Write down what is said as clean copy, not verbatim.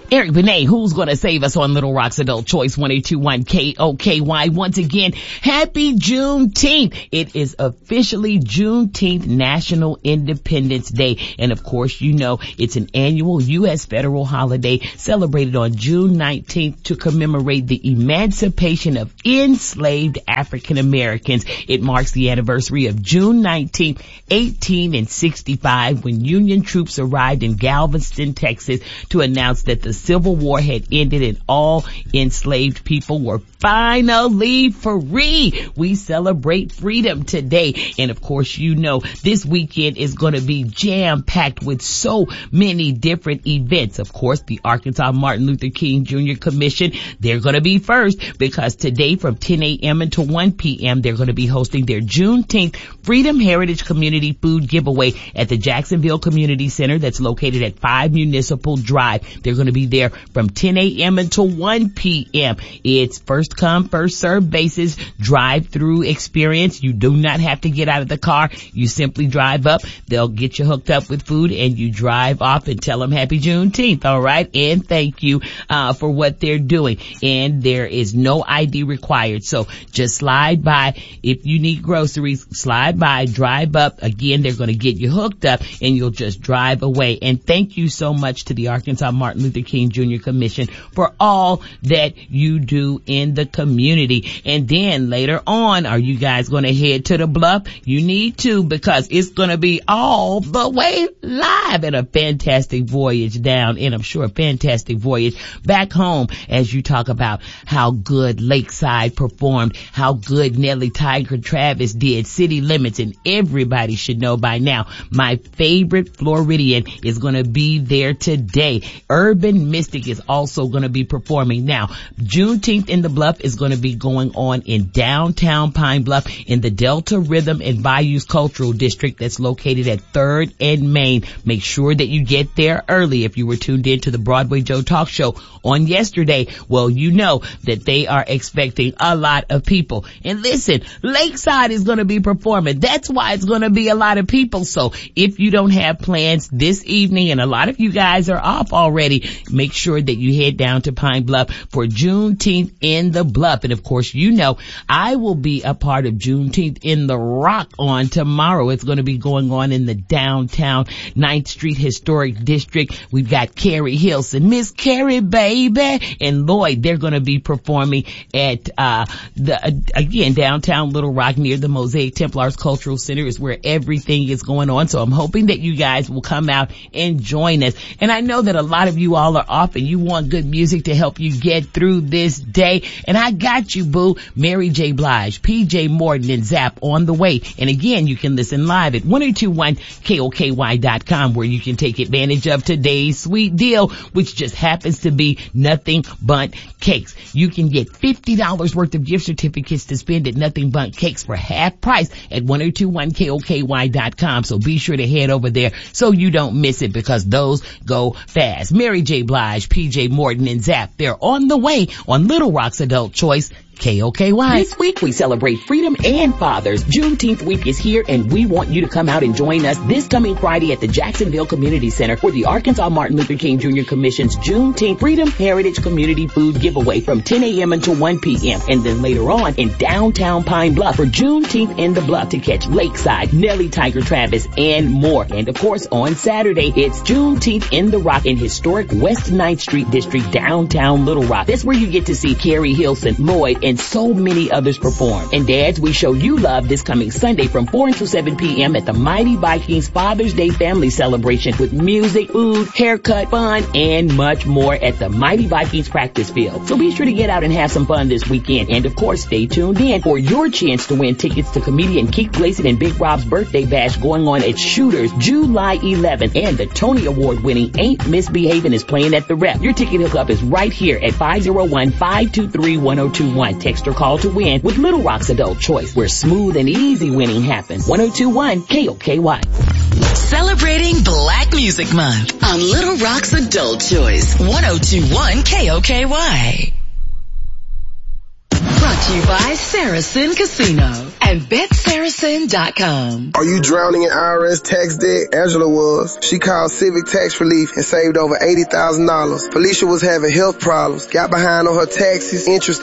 Eric Benet, who's going to save us on Little Rock's Adult Choice 1021 KOKY. Once again, happy Juneteenth. It is officially Juneteenth, National Independence Day. And of course, you know, it's an annual U.S. federal holiday celebrated on June 19th to commemorate the emancipation of enslaved African Americans. It marks the anniversary of June 19th, 1865, when Union troops arrived in Galveston, Texas, to announce that the Civil War had ended and all enslaved people were finally free. We celebrate freedom today. And of course, you know, this weekend is going to be jam-packed with so many different events. Of course, the Arkansas Martin Luther King Jr. Commission, they're going to be first because today from 10 a.m. until 1 p.m., they're going to be hosting their Juneteenth Freedom Heritage Community Food Giveaway at the Jacksonville Community Center that's located at 5 Municipal Drive. They're going to be there from 10 a.m. until 1 p.m. It's first come, first serve basis, drive-through experience. You do not have to get out of the car. You simply drive up. They'll get you hooked up with food and you drive off and tell them happy Juneteenth. All right. And thank you, for what they're doing. And there is no ID required. So just slide by. If you need groceries, slide by, drive up. Again, they're going to get you hooked up and you'll just drive away. And thank you so much to the Arkansas Martin Luther King Jr. Commission for all that you do in the community. And then later on, are you guys going to head to the Bluff? You need to, because it's going to be all the way live, and a fantastic voyage down, and I'm sure a fantastic voyage back home as you talk about how good Lakeside performed, how good Nellie Tiger Travis did, City Limits, and everybody should know by now, my favorite Floridian is going to be there today. Urban Mystic is also going to be performing. Now, Juneteenth in the Bluff is going to be going on in downtown Pine Bluff in the Delta Rhythm and Bayous Cultural District that's located at 3rd and Main. Make sure that you get there early. If you were tuned in to the Broadway Joe Talk Show on yesterday, well, you know that they are expecting a lot of people. And listen, Lakeside is going to be performing. That's why it's going to be a lot of people. So if you don't have plans this evening, and a lot of you guys are off already, make sure that you head down to Pine Bluff for Juneteenth in the Bluff. And of course, you know, I will be a part of Juneteenth in the Rock on tomorrow. It's going to be going on in the downtown 9th Street Historic District. We've got Carrie Hilson, Miss Carrie baby, and Lloyd. They're going to be performing at again, downtown Little Rock near the Mosaic Templars Cultural Center is where everything is going on. So I'm hoping that you guys will come out and join us. And I know that a lot of you all are off and you want good music to help you get through this day. And I got you, boo. Mary J. Blige, PJ Morton, and Zap on the way. And again, you can listen live at 1021KOKY.com, where you can take advantage of today's sweet deal, which just happens to be nothing but cakes. You can get $50 worth of gift certificates to spend at Nothing But Cakes for half price at 1021KOKY.com. So be sure to head over there so you don't miss it, because those go fast. Mary J. Blige, PJ Morton, and Zap, they're on the way on Little Rock's Adult Choice KOKY. This week we celebrate freedom and fathers. Juneteenth week is here and we want you to come out and join us this coming Friday at the Jacksonville Community Center for the Arkansas Martin Luther King Jr. Commission's Juneteenth Freedom Heritage Community Food Giveaway from 10 a.m. until 1 p.m. And then later on in downtown Pine Bluff for Juneteenth in the Bluff to catch Lakeside, Nellie Tiger Travis, and more. And of course on Saturday it's Juneteenth in the Rock in historic West 9th Street District, downtown Little Rock. That's where you get to see Carrie Hilson, Lloyd, and so many others perform. And dads, we show you love this coming Sunday from 4 until 7 p.m. at the Mighty Vikings Father's Day Family Celebration with music, food, haircut, fun, and much more at the Mighty Vikings practice field. So be sure to get out and have some fun this weekend. And of course, stay tuned in for your chance to win tickets to comedian Keith Gleason and Big Rob's birthday bash going on at Shooters July 11th. And the Tony Award winning Ain't Misbehaving is playing at the Rep. Your ticket hookup is right here at 501-523-1021. Text or call to win with Little Rock's Adult Choice, where smooth and easy winning happens. 1021 KOKY. Celebrating Black Music Month on Little Rock's Adult Choice. 1021 KOKY. Brought to you by Saracen Casino. and BethSaracen.com. Are you drowning in IRS tax debt? Angela was. She called Civic Tax Relief and saved over $80,000. Felicia was having health problems, got behind on her taxes, interest